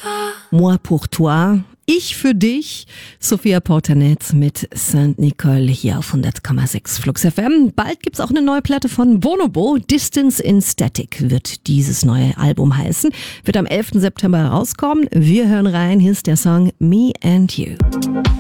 Moi pour toi. Ich für dich. Sophia Portanet mit Saint Nicole hier auf 100,6 Flux FM. Bald gibt's auch eine neue Platte von Bonobo. Distance in Static wird dieses neue Album heißen. Wird am 11. September rauskommen. Wir hören rein. Hier ist der Song Me and You.